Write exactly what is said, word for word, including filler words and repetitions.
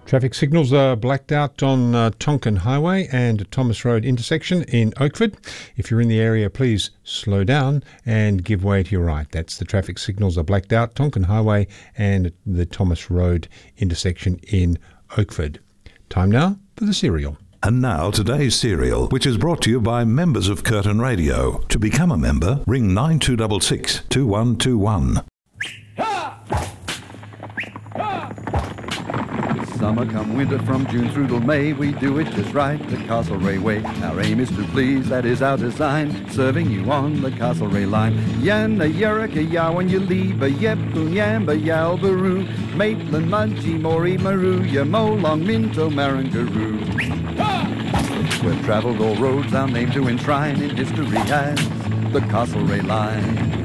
Traffic signals are blacked out on uh, Tonkin Highway and Thomas Road intersection in Oakford. If you're in the area, please slow down and give way to your right. That's the traffic signals are blacked out, Tonkin Highway and the Thomas Road intersection in Oakford. Time now for the serial. And now today's serial, which is brought to you by members of Curtin Radio. To become a member, ring nine two six six, two one two one. Summer come winter, from June through till May, we do it just right, the Castlereagh way. Our aim is to please, that is our design, serving you on the Castlereagh line. Yanna Yerika Yawan Yaliba Yepun Yamba Yalbaru, Maitland Mudgee Mori Maru, Yamolong Minto Marangaroo. We've travelled all roads, our name to enshrine in history has the Castlereagh line.